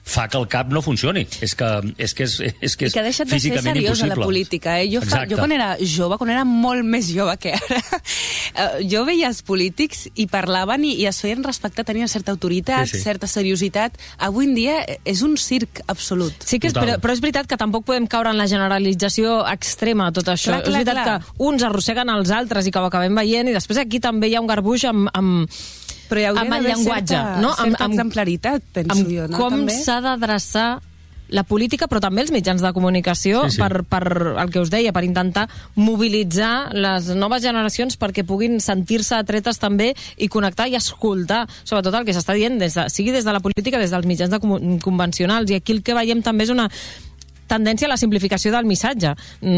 Speaker 7: fa que el cap no funcioni. És que és, que és, és, que és
Speaker 8: I que ha deixat de ser
Speaker 7: físicament
Speaker 8: seriós
Speaker 7: impossible.
Speaker 8: a la política. Eh? Jo, fa, jo quan era jove, quan era molt més jove que ara, jo veia els polítics i parlaven i, i es feien respectar, tenien certa autoritat, sí, sí. certa seriositat. Avui en dia és un circ absolut.
Speaker 4: Sí que és, però, però és veritat que tampoc podem caure en la generalització extrema de tot això.
Speaker 8: Clar, clar,
Speaker 4: és veritat
Speaker 8: clar.
Speaker 4: que uns arrosseguen els altres i que ho acabem veient, i després aquí també hi ha un garbuix amb, amb,
Speaker 8: però hi
Speaker 4: amb el llenguatge.
Speaker 8: Certa,
Speaker 4: no?
Speaker 8: certa
Speaker 4: amb,
Speaker 8: exemplaritat, penso
Speaker 4: amb
Speaker 8: jo. No?
Speaker 4: Com
Speaker 8: també?
Speaker 4: s'ha d'adreçar la política, però també els mitjans de comunicació, sí, sí. Per, per el que us deia, per intentar mobilitzar les noves generacions perquè puguin sentir-se atretes també i connectar i escoltar, sobretot el que s'està dient, des de, sigui des de la política, des dels mitjans de com convencionals. I aquí el que veiem també és una tendència a la simplificació del missatge.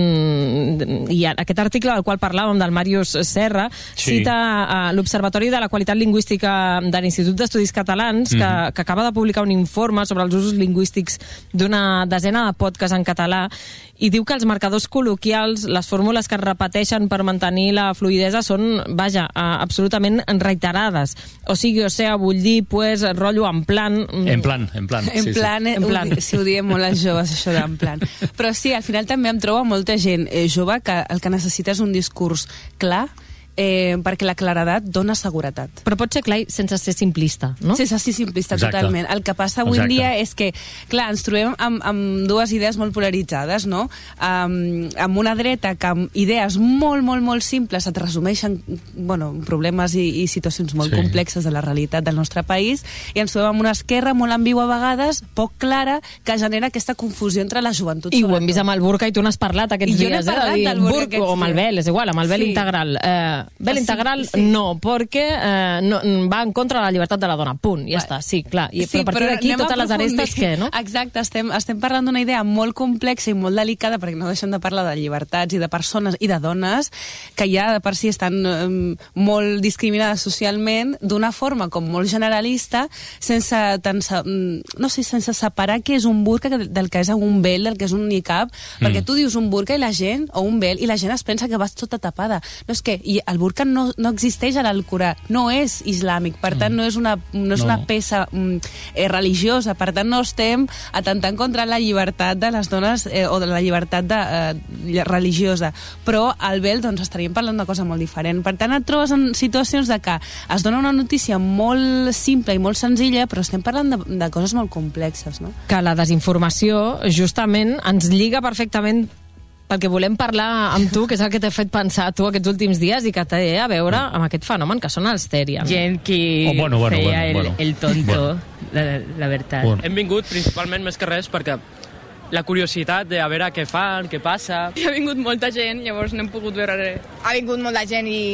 Speaker 4: Mm, I aquest article del qual parlàvem, del Màrius Serra, sí. cita uh, l'Observatori de la Qualitat Lingüística de l'Institut d'Estudis Catalans, mm-hmm. que, que acaba de publicar un informe sobre els usos lingüístics d'una desena de podcasts en català, i diu que els marcadors col·loquials, les fórmules que es repeteixen per mantenir la fluïdesa són, vaja, uh, absolutament reiterades. O sigui, o sea, vull dir, pues, rotllo en plan...
Speaker 7: En plan, en plan.
Speaker 8: En
Speaker 7: sí,
Speaker 8: plan,
Speaker 7: sí.
Speaker 8: En plan. Si ho diem molt els joves, això d'en plan. Però sí, al final també em trobo molta gent eh, jove que el que necessita és un discurs clar, eh, perquè la claredat dona seguretat.
Speaker 4: Però pot ser clar sense ser simplista, no?
Speaker 8: Sense ser simplista,
Speaker 7: Exacte.
Speaker 8: Totalment. El que passa avui
Speaker 7: Exacte.
Speaker 8: en dia és que, clar, ens trobem amb, amb dues idees molt polaritzades, no? Um, amb una dreta que amb idees molt, molt, molt simples et resumeixen, bueno, problemes i, i situacions molt sí. complexes de la realitat del nostre país, i ens trobem amb una esquerra molt ambigua a vegades, poc clara, que genera aquesta confusió entre la joventut.
Speaker 4: I ho hem vist amb el burca, i tu n'has parlat aquests
Speaker 8: I
Speaker 4: dies,
Speaker 8: jo n'he parlat
Speaker 4: eh?
Speaker 8: del burca
Speaker 4: burca o amb el vel, és igual, amb el vel
Speaker 8: sí.
Speaker 4: integral. Eh, vel
Speaker 8: sí,
Speaker 4: integral,
Speaker 8: sí.
Speaker 4: no, perquè eh, no, va en contra de la llibertat de la dona, punt, ja Va. està, sí, clar. I,
Speaker 8: Sí,
Speaker 4: però a partir d'aquí, totes les arestes, què, no?
Speaker 8: Exacte, estem, estem parlant d'una idea molt complexa i molt delicada, perquè no deixem de parlar de llibertats i de persones i de dones que ja de per si estan um, molt discriminades socialment d'una forma com molt generalista, sense, tan, no sé, sense separar què és un burca del que és un vel, del que és un niqab, mm. perquè tu dius un burca i la gent, o un vel, i la gent es pensa que vas tota tapada. No és que, i el burca no, no existeix a l'Alcorà, no és islàmic, per tant no és una, no és no. una peça mm, eh, religiosa, per tant no estem atentant contra la llibertat de les dones eh, o de la llibertat de, eh, religiosa, però al vel doncs estaríem parlant d'una cosa molt diferent. Per tant et trobes en situacions de que es dona una notícia molt simple i molt senzilla, però estem parlant de, de coses molt complexes, no?
Speaker 4: Que la desinformació justament ens lliga perfectament pel que volem parlar amb tu, que és el que t'ha fet pensar tu aquests últims dies i que té a veure amb aquest fenomen que són els Terian.
Speaker 9: Gent que
Speaker 7: oh, bueno, bueno,
Speaker 9: feia
Speaker 7: bueno, bueno.
Speaker 9: El, el tonto,
Speaker 7: bueno.
Speaker 9: la, la veritat.
Speaker 10: Bueno. Hem vingut principalment més que res perquè la curiositat de a veure què fan, què passa.
Speaker 11: Hi ha vingut molta gent, llavors no hem pogut veure res. Ha vingut molta gent i...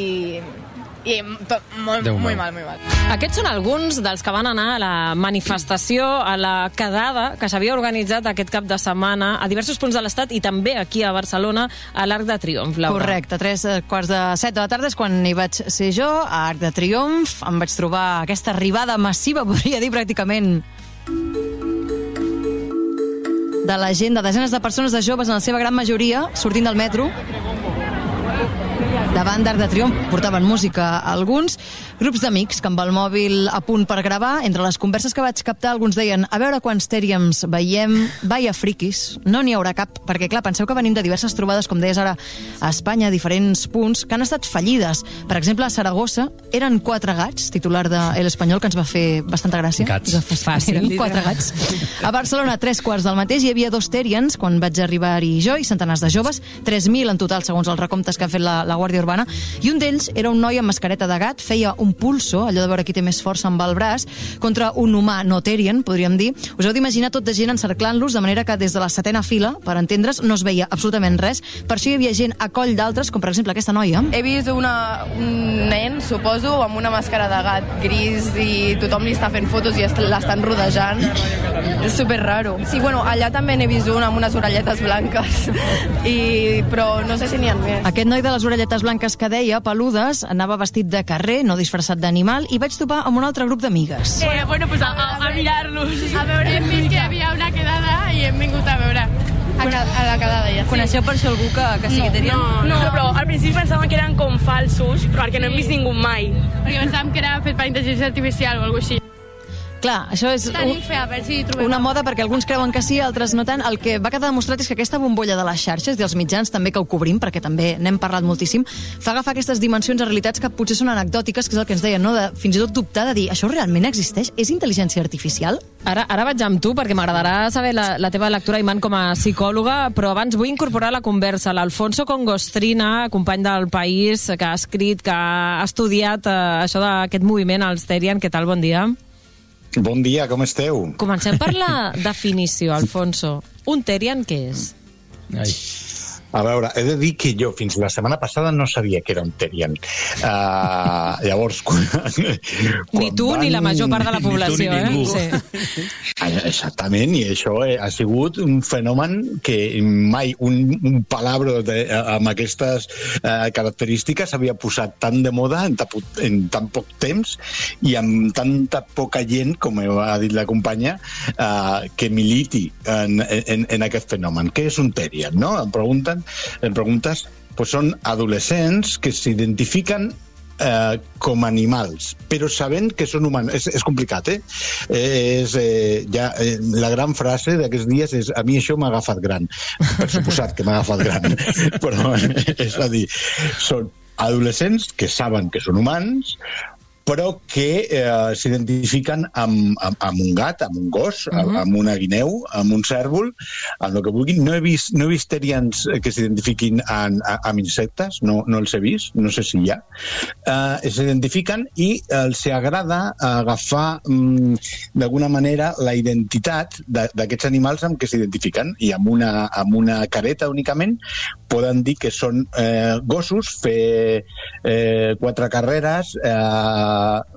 Speaker 11: i tot, molt, molt mal, molt mal.
Speaker 4: Aquests són alguns dels que van anar a la manifestació, a la quedada que s'havia organitzat aquest cap de setmana a diversos punts de l'Estat i també aquí a Barcelona, a l'Arc de Triomf. Laura.
Speaker 1: Correcte, tres quarts de set de la tarda és quan hi vaig ser jo, a Arc de Triomf. Em vaig trobar aquesta arribada massiva, podria dir pràcticament, de la gent, de desenes de persones, de joves, en la seva gran majoria, sortint del metro. Davant d'Arc de Triomf portaven música a alguns, grups d'amics que amb el mòbil a punt per gravar. Entre les converses que vaig captar, alguns deien a veure quants Teriams veiem, vaya friquis, no n'hi haurà cap, perquè clar, penseu que venim de diverses trobades, com deies ara, a Espanya, a diferents punts, que han estat fallides. Per exemple, a Saragossa eren quatre gats, titular de El Espanyol, que ens va fer bastanta gràcia.
Speaker 7: Gats.
Speaker 1: Fàcil, quatre gats. A Barcelona, tres quarts del mateix, hi havia dos Terians, quan vaig arribar-hi jo, i centenars de joves, tres mil en total, segons els recomptes que ha fet la, la Guàrdia Urbana, i un d'ells era un noi amb mascareta de gat, feia un pulso, allò de veure qui té més força amb el braç, contra un humà no Terian, podríem dir. Us heu d'imaginar tot de gent encerclant-los, de manera que des de la setena fila, per entendre's, no es veia absolutament res. Per això hi havia gent a coll d'altres, com per exemple aquesta noia.
Speaker 11: He vist una, un nen, suposo, amb una màscara de gat gris i tothom li està fent fotos i l'estan rodejant. És super raro. Sí, bueno, allà també n'he vist un amb unes orelletes blanques, i, però no sé si n'hi ha més.
Speaker 1: Aquest noi de les orelletes blanques que deia, peludes, anava vestit de carrer, no disfressat d'animal, i vaig topar amb un altre grup d'amigues.
Speaker 11: Eh, bueno, pues a, a, a mirar-los. A veure, hem vist que hi havia una quedada i hem vingut a veure. A, a la quedada, ja. Sí.
Speaker 9: Coneixeu per això algú que, que sigui
Speaker 11: no,
Speaker 9: Terian?
Speaker 11: No, no,
Speaker 12: no, però al principi pensàvem que eren com falsos, perquè no hem vist ningú mai.
Speaker 11: Perquè pensàvem que era fet per intel·ligència artificial o alguna cosa així.
Speaker 1: Clar, això és
Speaker 12: Tenim fe, a veure si trobem...
Speaker 1: una moda perquè alguns creuen que sí, altres no tant. El que va quedar demostrat és que aquesta bombolla de les xarxes i els mitjans també que ho cobrim, perquè també n'hem parlat moltíssim, fa agafar aquestes dimensions a realitats que potser són anecdòtiques, que és el que ens deien, no? De, fins i tot dubtar de dir, això realment existeix? És intel·ligència artificial?
Speaker 4: Ara, ara vaig amb tu, perquè m'agradarà saber la, la teva lectura, Iman, com a psicòloga, però abans vull incorporar a la conversa l'Alfonso Congostrina, company del País, que ha escrit, que ha estudiat eh, això d'aquest moviment, els Terian. Què tal? Bon dia.
Speaker 13: Bon dia, com esteu?
Speaker 4: Comencem per la definició, Alfonso. Un Terian què és?
Speaker 7: Ai.
Speaker 13: A veure, he de dir que jo fins la setmana passada no sabia que era un Terian. Uh, llavors, quan, quan
Speaker 4: ni tu van... ni la major part de la població,
Speaker 7: ni tu, ni
Speaker 4: eh?
Speaker 7: Sí.
Speaker 13: Exactament, i això ha sigut un fenomen que mai un, un palabra de, amb aquestes uh, característiques s'havia posat tan de moda en, ta, en tan poc temps i amb tanta poca gent, com ha dit la companya, uh, que militi en, en, en aquest fenomen. Què és un Terian, no? Em pregunten en preguntes, pues són adolescents que s'identifiquen eh, com animals, però sabent que són humans. És, és complicat, eh? És, eh, ja, eh? La gran frase d'aquests dies és a mi això m'ha agafat gran. Per suposat que m'ha agafat gran. Però, és a dir, són adolescents que saben que són humans, però que eh, s'identifiquen amb, amb, amb un gat, amb un gos, uh -huh. amb una guineu, amb un cèrvol, amb el que vulguin. No he vist, no he vist terians que s'identifiquin amb, amb insectes, no, no els he vist, no sé si hi ha. Eh, s'identifiquen i els agrada agafar mm, d'alguna manera la identitat d'aquests animals amb què s'identifiquen, i amb una, amb una careta únicament poden dir que són eh, gossos, fer eh, quatre carreres, eh,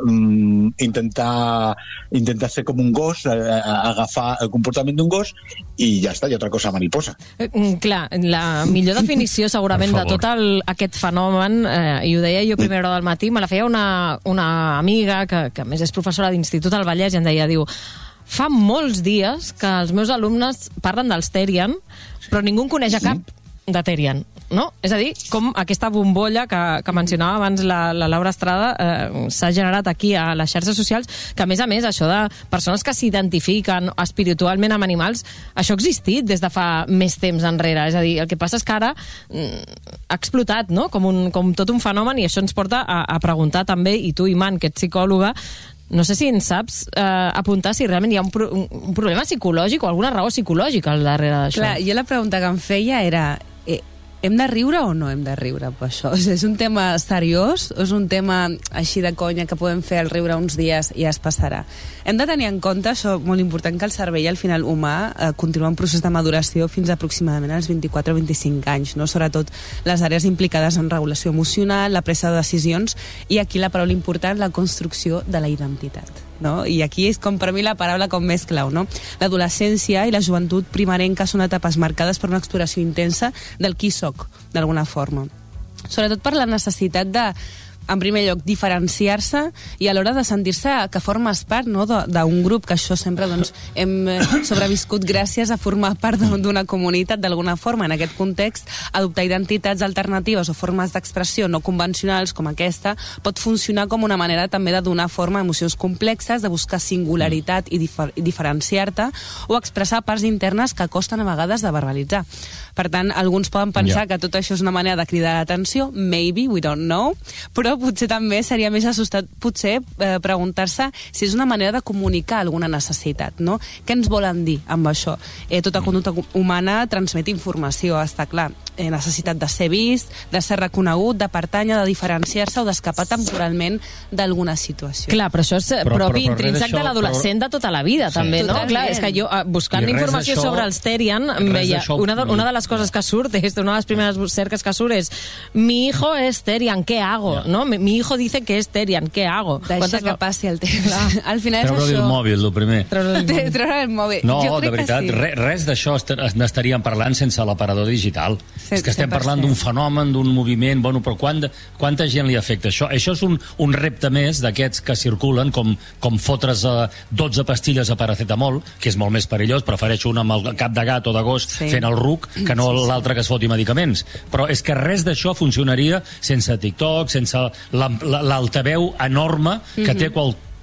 Speaker 13: Uh, intentar intentar ser com un gos, uh, agafar el comportament d'un gos i ja està, i altra cosa mariposa.
Speaker 4: Eh, clar, la millor definició segurament de tot el, aquest fenomen, eh, i ho deia jo a primera hora del matí, me la feia una, una amiga que, que a més és professora d'Institut del Vallès i em deia, diu, fa molts dies que els meus alumnes parlen dels Terian, però ningú en coneix a cap de Terian, no? És a dir, com aquesta bombolla que, que mencionava abans la, la Laura Estrada eh, s'ha generat aquí a les xarxes socials, que a més a més això de persones que s'identifiquen espiritualment amb animals, això ha existit des de fa més temps enrere. És a dir, el que passa és que ara mm, ha explotat, no? Com, un, com tot un fenomen, i això ens porta a, a preguntar també, i tu, Iman, que ets psicòloga, no sé si en saps eh, apuntar si realment hi ha un, pro un, un problema psicològic o alguna raó psicològica al darrere d'això.
Speaker 8: Clar, jo la pregunta que em feia era... Eh, hem de riure o no hem de riure per això? O sigui, és un tema seriós o és un tema així de conya que podem fer el riure uns dies i ja es passarà? Hem de tenir en compte, això molt important, que el cervell al final humà eh, continua en procés de maduració fins aproximadament als vint-i-quatre o vint-i-cinc anys, no? Sobretot les àrees implicades en regulació emocional, la presa de decisions i aquí la paraula important, la construcció de la identitat. No? I aquí és com per mi la paraula com més clau, no? L'adolescència i la joventut primerenca són etapes marcades per una exploració intensa del qui soc, d'alguna forma. Sobretot per la necessitat de, en primer lloc, diferenciar-se i a l'hora de sentir-se que formes part, no?, d'un grup, que això sempre doncs, hem sobreviscut gràcies a formar part d'una comunitat d'alguna forma. En aquest context, adoptar identitats alternatives o formes d'expressió no convencionals com aquesta pot funcionar com una manera també de donar forma a emocions complexes, de buscar singularitat i, difer i diferenciar-te o expressar parts internes que costen a vegades de verbalitzar. Per tant, alguns poden pensar yeah. que tot això és una manera de cridar l'atenció, maybe, we don't know, però potser també seria més assustat potser eh, preguntar-se si és una manera de comunicar alguna necessitat, no? Què ens volen dir amb això? Eh, tota conducta humana transmet informació, està clar. Eh, necessitat de ser vist, de ser reconegut, de pertànyer, de diferenciar-se o d'escapar temporalment d'alguna situació.
Speaker 4: Clar, però això és però, propi, però, però intrínsec de l'adolescent però... de tota la vida, sí. també, no? Clar, és que jo, buscant informació sobre els Terian, em veia, una de, una de les coses que surt, és una de les primeres cerques que surt és mi hijo es Terian, ¿qué hago? Yeah. No? Mi, mi hijo dice que es Terian, ¿qué hago?
Speaker 8: Deixa que passi el temps. Al final és
Speaker 7: això...
Speaker 8: Treure
Speaker 7: el mòbil, el primer.
Speaker 8: Treure el mòbil. Treure el mòbil.
Speaker 7: No,
Speaker 8: jo
Speaker 7: de veritat,
Speaker 8: sí.
Speaker 7: res, res d'això n'estaríem parlant sense l'aparador digital. Sí, és que estem parlant d'un fenomen, d'un moviment, bueno, però quant, quanta gent li afecta això? Això és un, un repte més d'aquests que circulen, com, com fotre's uh, dotze pastilles a paracetamol, que és molt més perillós, prefereixo un amb el cap de gat o de gos sí. fent el ruc, que no sí, sí. l'altre que es foti medicaments. Però és que res d'això funcionaria sense TikTok, sense l'altaveu enorme que té qual,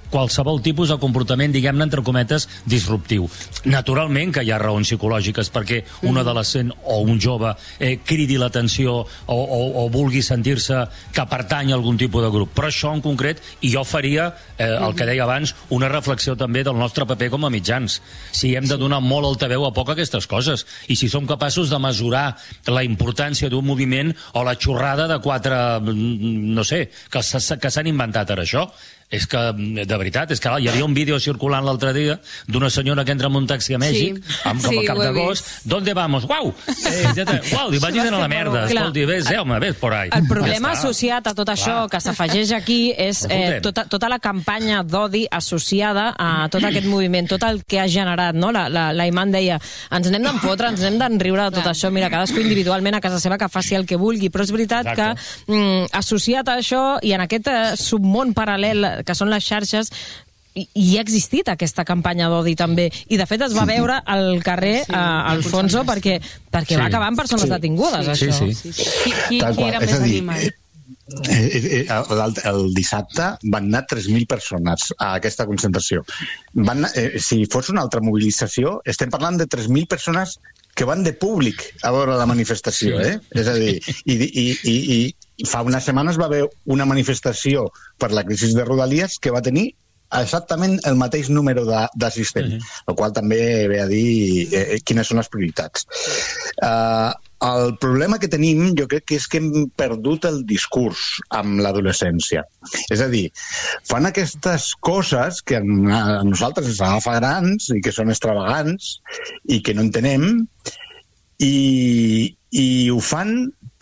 Speaker 7: qualsevol tipus de comportament, diguem-ne, entre cometes, disruptiu. Naturalment que hi ha raons psicològiques perquè un adolescent o un jove eh, cridi l'atenció o, o, o vulgui sentir-se que pertany a algun tipus de grup. Però això en concret, i jo faria, eh, el que deia abans, una reflexió també del nostre paper com a mitjans. Si hem de donar molt altaveu a poc a aquestes coses, i si som capaços de mesurar la importància d'un moviment o la xorrada de quatre, no sé, que s'han inventat ara això. És que, de veritat, és que hi havia un vídeo circulant l'altre dia d'una senyora que entra en un taxi a Mèxic, sí. amb com sí, a cap d'agost. ¿Dónde vamos? Uau! Eh, ja Uau, vaig dir a la merda. Escolti, ves, home, ves por ahí.
Speaker 4: El problema ja associat a tot això Clar. que s'afegeix aquí és eh, tota, tota la campanya d'odi associada a tot aquest moviment, tot el que ha generat, no? La, la, la Iman deia, ens n'hem d'enfotre, ens n'hem d'enriure de tot això, mira, cadascú individualment a casa seva que faci el que vulgui, però és veritat Exacte. que mm, associat a això i en aquest eh, submón paral·lel que són les xarxes, i, i ha existit aquesta campanya d'odi també, i de fet es va veure al carrer sí, a Alfonso perquè, perquè sí. va acabar amb persones sí. detingudes,
Speaker 7: sí.
Speaker 4: això.
Speaker 7: Sí, sí.
Speaker 4: Sí, sí. Qui, qui, qui era més animat?
Speaker 13: Eh, eh, el, el dissabte van anar tres mil persones a aquesta concentració. Van, eh, si fos una altra mobilització, estem parlant de tres mil persones que van de públic a veure la manifestació, eh? És a dir, i, i, i, i fa unes setmanes va haver una manifestació per la crisi de Rodalies que va tenir exactament el mateix número d'assistents, uh-huh. el qual també ve a dir eh, quines són les prioritats. Uh, el problema que tenim, jo crec que és que hem perdut el discurs amb l'adolescència. És a dir, fan aquestes coses que a nosaltres ens agafa grans i que són extravagants i que no entenem, i, i ho fan,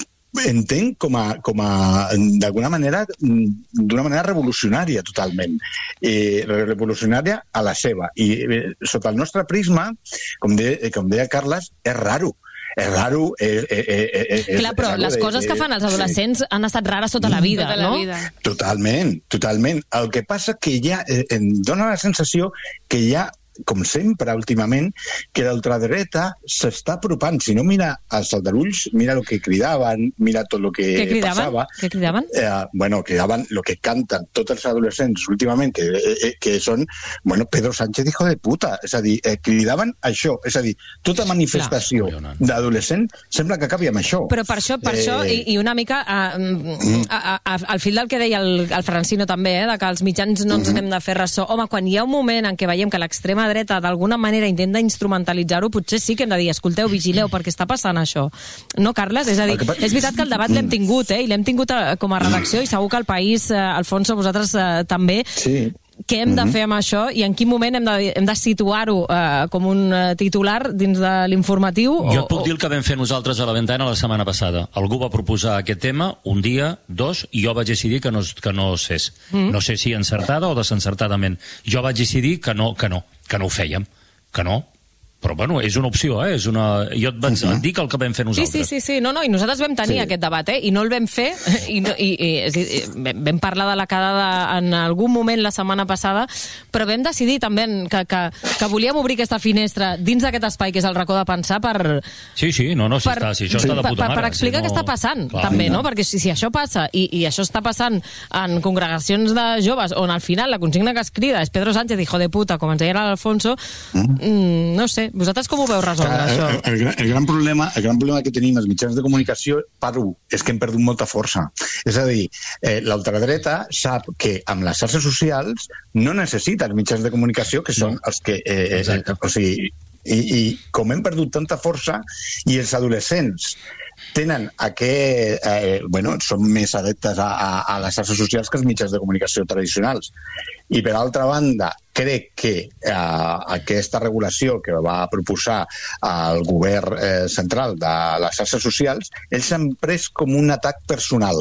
Speaker 13: entenc, com a, com a d'alguna manera, d'una manera revolucionària totalment, eh, revolucionària a la seva, i eh, sota el nostre prisma, com, de, com deia Carles, és raro. És raro... Eh, eh, eh, eh,
Speaker 4: Clar, però les de, coses que fan els adolescents sí. han estat rares tota la vida, tota la no? Vida.
Speaker 13: Totalment, totalment. El que passa que ja eh, em dona la sensació que ja, com sempre, últimament, que l'ultradreta s'està apropant. Si no, mira els aldarulls, mira el que cridaven, mira tot el que
Speaker 4: Què
Speaker 13: passava.
Speaker 4: Què cridaven?
Speaker 13: Eh, bueno, cridaven el que canten tots els adolescents últimament, que, eh, que són, bueno, Pedro Sánchez, hijo de puta. És a dir, eh, cridaven això. És a dir, tota manifestació Clar. d'adolescent sembla que acabi amb això.
Speaker 4: Però per això, per eh... això i, i una mica, uh, mm. a, a, a, al fil del que deia el, el Francino també, eh, de que els mitjans no ens mm-hmm. n'hem de fer ressò. Home, quan hi ha un moment en què veiem que l'extrema dreta d'alguna manera intenta instrumentalitzar-ho, potser sí que hem de dir, escolteu, vigileu, perquè està passant això. No, Carles? És a dir, és veritat que el debat l'hem tingut, eh? I l'hem tingut a, com a redacció, i segur que el País, eh, Alfonso, vosaltres eh, també, sí. Què hem de fer amb això i en quin moment hem de, hem de situar-ho eh, com un eh, titular dins de l'informatiu?
Speaker 7: Jo et puc o... dir el que vam fer nosaltres a la Ventana la setmana passada. Algú va proposar aquest tema un dia, dos, i jo vaig decidir que no, que no es fes. Mm. No sé si encertada o desencertadament. Jo vaig decidir que no, que no, que no ho fèiem, que no. Però, bueno, és una opció, eh? És una... Jo et vaig uh-huh. et dic el que vam fer nosaltres.
Speaker 4: Sí, sí, sí, sí. No, no, i nosaltres vam tenir sí. aquest debat, eh? I no el vam fer, i, no, i, i, i vam parlar de la quedada en algun moment la setmana passada, però vam decidir també que, que, que volíem obrir aquesta finestra dins d'aquest espai, que és el racó de pensar, per...
Speaker 7: Sí, sí, no, no, si,
Speaker 4: per,
Speaker 7: està, si això sí. està de puta
Speaker 4: per,
Speaker 7: mare.
Speaker 4: Per explicar si no... què està passant, Clar, també, no? no? Perquè si, si això passa, i, i això està passant en congregacions de joves, on al final la consigna que es crida és Pedro Sánchez, hijo de puta, com ens deia l'Alfonso, mm, no sé, vosaltres com ho veu resoldre,
Speaker 13: el,
Speaker 4: això?
Speaker 13: El, el, el, gran problema, el gran problema que tenim els mitjans de comunicació, parlo, és que hem perdut molta força. És a dir, eh, l'ultradreta sap que amb les xarxes socials no necessita els mitjans de comunicació, que són els que... Eh, eh, o sigui, i, i com hem perdut tanta força, i els adolescents tenen aquest... Eh, bueno, són més adeptes a, a, a les xarxes socials que els mitjans de comunicació tradicionals. I, per altra banda, crec que eh, aquesta regulació que va proposar el govern eh, central de les xarxes socials, ells s'han pres com un atac personal.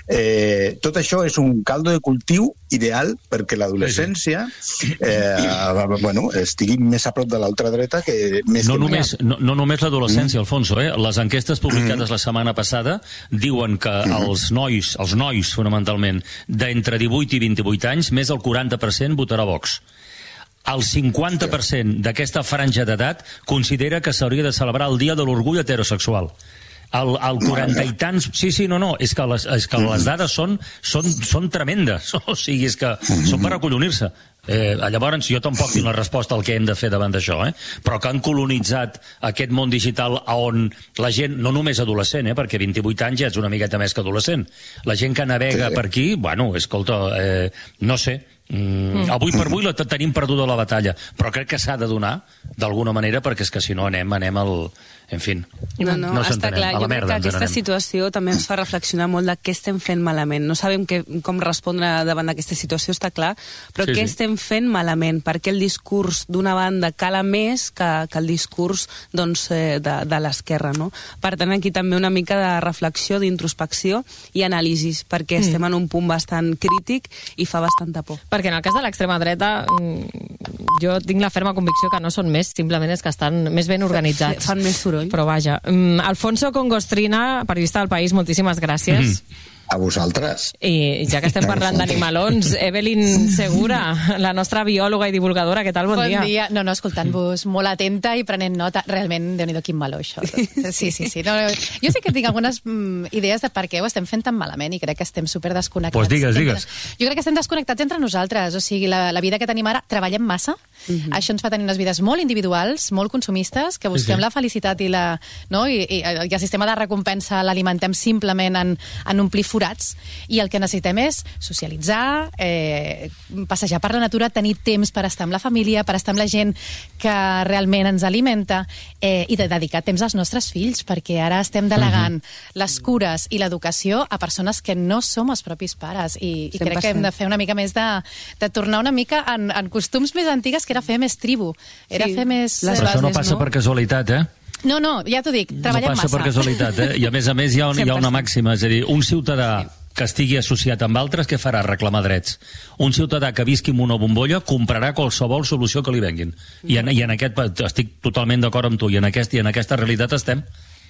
Speaker 13: Eh, tot això és un caldo de cultiu ideal perquè l'adolescència eh, bueno, estigui més a prop de l'ultradreta que més
Speaker 7: no
Speaker 13: que
Speaker 7: només, no, no només l'adolescència, mm. Alfonso, eh? Les enquestes publicades mm. la setmana passada diuen que mm. els nois, els nois fonamentalment, d'entre divuit i vint-i-vuit anys, més del quaranta per cent votarà Vox. El cinquanta per cent d'aquesta franja d'edat considera que s'hauria de celebrar el Dia de l'Orgull Heterosexual. al, al quaranta i tants... Sí, sí, no, no, és que les, és que les dades són, són, són tremendes. O sigui, és que són per acollonir-se. Eh, llavors, jo tampoc tinc la resposta al que hem de fer davant d'això, eh? Però que han colonitzat aquest món digital on la gent, no només adolescent, eh? Perquè vint-i-vuit anys ja ets una miqueta més que adolescent. La gent que navega per aquí, bueno, escolta, eh, no sé, Mm, mm. avui per avui la tenim perduda la batalla, però crec que s'ha de donar d'alguna manera, perquè és que si no anem anem al... En fi,
Speaker 8: no, no,
Speaker 7: no
Speaker 8: està clar. Jo crec que aquesta situació també ens fa reflexionar molt de què estem fent malament. No sabem que, com respondre davant d'aquesta situació, està clar, però sí, què sí. estem fent malament? Perquè el discurs d'una banda cala més que, que el discurs doncs, eh, de, de l'esquerra, no? Per tant, aquí també una mica de reflexió, d'introspecció i anàlisis, perquè mm. estem en un punt bastant crític i fa bastanta por.
Speaker 4: Perquè en el cas de l'extrema dreta, jo tinc la ferma convicció que no són més, simplement és que estan més ben organitzats.
Speaker 8: Fan més soroll.
Speaker 4: Però vaja. Alfonso Congostrina, periodista del País, moltíssimes gràcies. Mm-hmm.
Speaker 13: A vosaltres.
Speaker 4: I ja que estem parlant d'animalons, Evelyn Segura, la nostra biòloga i divulgadora, què tal? Bon,
Speaker 14: bon
Speaker 4: dia.
Speaker 14: Bon dia. No, no, escoltant-vos molt atenta i prenent nota. Realment, Déu-n'hi-do, quin meló, això. Sí, sí, sí. No, jo sé que tinc algunes mm, idees de per què ho estem fent tan malament i crec que estem super desconnectats.
Speaker 7: Pues digues, digues.
Speaker 14: Jo crec que estem desconnectats entre nosaltres. O sigui, la, la vida que tenim ara, treballem massa. Mm-hmm. Això ens fa tenir unes vides molt individuals, molt consumistes, que busquem sí, sí. la felicitat i, la, no? I, i, i el sistema de recompensa l'alimentem simplement en, en omplir forats. I el que necessitem és socialitzar, eh, passejar per la natura, tenir temps per estar amb la família, per estar amb la gent que realment ens alimenta eh, i de dedicar temps als nostres fills, perquè ara estem delegant uh-huh. les cures i l'educació a persones que no som els propis pares. I, i crec que hem de fer una mica més de, de tornar una mica en, en costums més antigues, que era fer més tribu, era sí. fer més...
Speaker 7: Però això no passa no? per casualitat, eh?
Speaker 14: No, no, ja t'ho dic, treballem massa.
Speaker 7: No passa per casualitat, eh? I a més a més hi ha, un, hi ha una màxima, és a dir, un ciutadà sí. que estigui associat amb altres, què farà? Reclamar drets. Un ciutadà que visqui en una bombolla comprarà qualsevol solució que li venguin. I en, i en aquest, estic totalment d'acord amb tu, i en, aquest, i en aquesta realitat estem.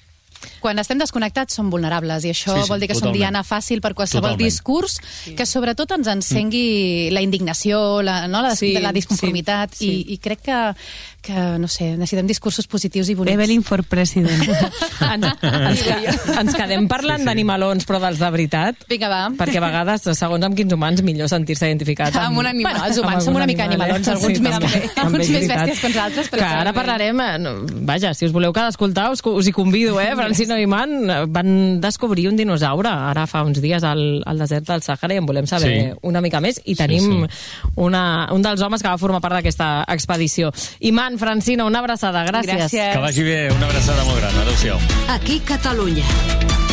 Speaker 14: Quan estem desconnectats som vulnerables i això sí, sí, vol dir que totalment. Som diana fàcil per qualsevol totalment. Discurs sí. que sobretot ens encengui mm. la indignació, la, no, la, sí, la disconformitat sí, sí. I, i crec que, que, no sé, necessitem discursos positius i bonics.
Speaker 8: Evelyn for president.
Speaker 4: ens, ens, ens quedem parlant sí, sí. d'animalons, però dels de veritat.
Speaker 14: Vinga, va.
Speaker 4: Perquè a vegades, segons amb quins humans, millor sentir-se identificat amb,
Speaker 14: amb un animal. Bueno, els humans som una mica animalons, eh? alguns, sí, més, també, alguns més bèsties que els altres.
Speaker 4: Que ara parlarem, vaja, si us voleu quedar a escoltar, us, us hi convido, eh? Francino i Man van descobrir un dinosaure ara fa uns dies al, al desert del Sàhara i en volem saber sí. una mica més i tenim sí, sí. Una, un dels homes que va formar part d'aquesta expedició. Iman, Francino, una abraçada, gràcies.
Speaker 14: gràcies.
Speaker 7: Que vagi bé, una abraçada molt gran, adéu-siau.
Speaker 3: Aquí Catalunya.